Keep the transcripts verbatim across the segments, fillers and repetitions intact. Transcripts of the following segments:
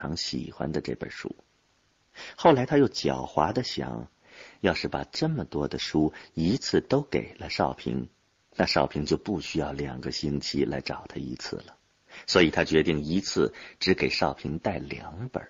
常喜欢的这本书。后来他又狡猾地想，要是把这么多的书一次都给了少平，那少平就不需要两个星期来找他一次了，所以他决定一次只给少平带两本。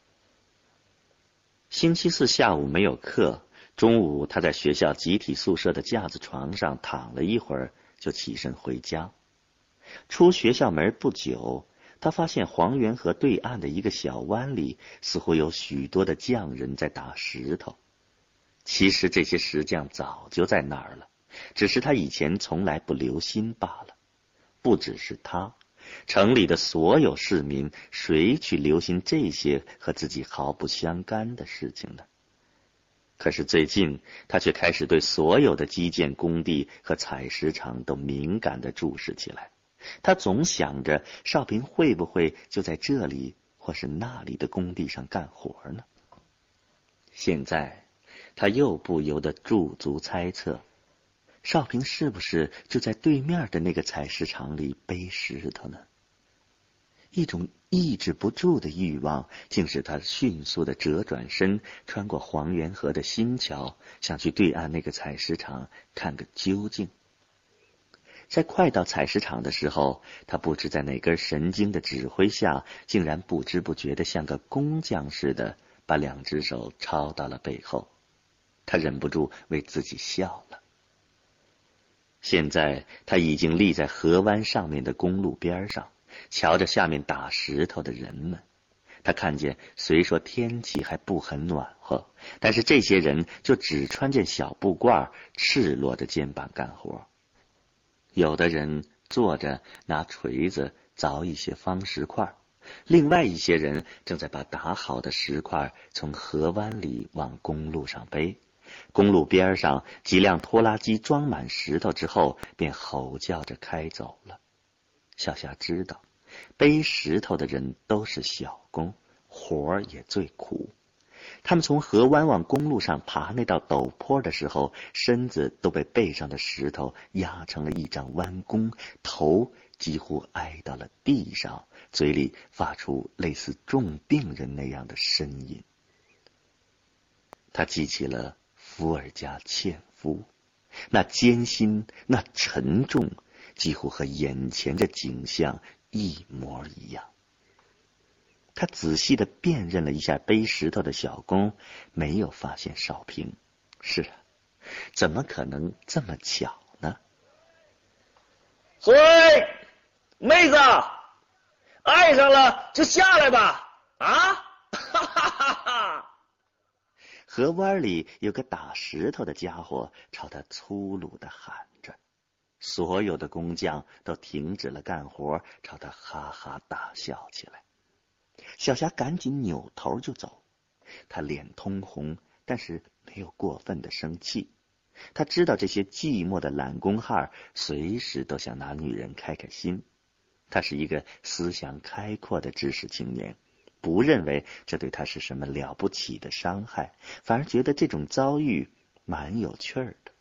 星期四下午没有课，中午他在学校集体宿舍的架子床上躺了一会儿，就起身回家。出学校门不久，他发现黄源河对岸的一个小湾里似乎有许多的匠人在打石头。其实这些石匠早就在那儿了，只是他以前从来不留心罢了。不只是他，城里的所有市民，谁去留心这些和自己毫不相干的事情呢？可是最近他却开始对所有的基建工地和采石场都敏感地注视起来。他总想着少平会不会就在这里或是那里的工地上干活呢？现在他又不由得驻足猜测，少平是不是就在对面的那个采石场里背石头呢？一种抑制不住的欲望竟使他迅速地折转身，穿过黄源河的新桥，想去对岸那个采石场看个究竟。在快到采石场的时候，他不知在哪根神经的指挥下，竟然不知不觉地像个工匠似的把两只手抄到了背后。他忍不住为自己笑了。现在他已经立在河湾上面的公路边上，瞧着下面打石头的人们。他看见虽说天气还不很暖和，但是这些人就只穿件小布褂，赤裸着肩膀干活。有的人坐着拿锤子凿一些方石块，另外一些人正在把打好的石块从河湾里往公路上背。公路边上几辆拖拉机装满石头之后，便吼叫着开走了。小霞知道，背石头的人都是小工，活儿也最苦。他们从河湾往公路上爬那道陡坡的时候，身子都被背上的石头压成了一张弯弓，头几乎挨到了地上，嘴里发出类似重病人那样的呻吟。他记起了伏尔加纤夫，那艰辛，那沉重，几乎和眼前的景象一模一样。他仔细地辨认了一下背石头的小工，没有发现少平。是啊，怎么可能这么巧呢？ 所以妹子爱上了就下来吧，啊，哈哈哈哈！ 河湾里有个打石头的家伙朝他粗鲁地喊着，所有的工匠都停止了干活，朝他哈哈大笑起来。小霞赶紧扭头就走，她脸通红，但是没有过分的生气。她知道这些寂寞的懒工汉随时都想拿女人开开心。她是一个思想开阔的知识青年，不认为这对她是什么了不起的伤害，反而觉得这种遭遇蛮有趣儿的。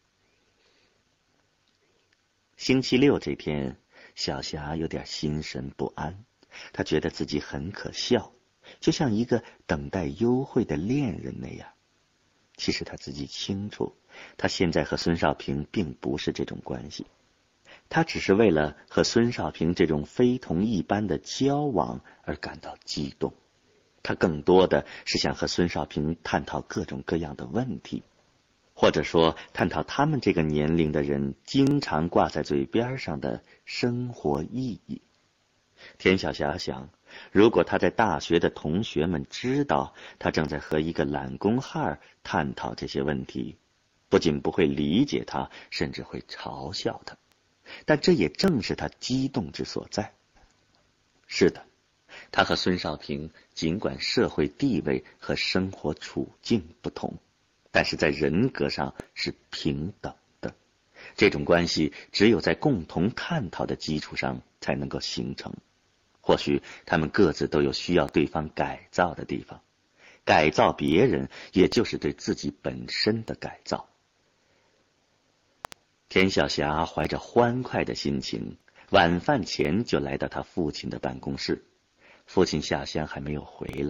星期六这天，小霞有点心神不安。他觉得自己很可笑，就像一个等待幽会的恋人那样。其实他自己清楚，他现在和孙少平并不是这种关系，他只是为了和孙少平这种非同一般的交往而感到激动。他更多的是想和孙少平探讨各种各样的问题，或者说探讨他们这个年龄的人经常挂在嘴边上的生活意义。田小霞想，如果他在大学的同学们知道他正在和一个懒工汉探讨这些问题，不仅不会理解他，甚至会嘲笑他。但这也正是他激动之所在。是的，他和孙少平尽管社会地位和生活处境不同，但是在人格上是平等的。这种关系只有在共同探讨的基础上才能够形成。或许他们各自都有需要对方改造的地方，改造别人也就是对自己本身的改造。田小霞怀着欢快的心情，晚饭前就来到他父亲的办公室。 父亲下乡还没有回来。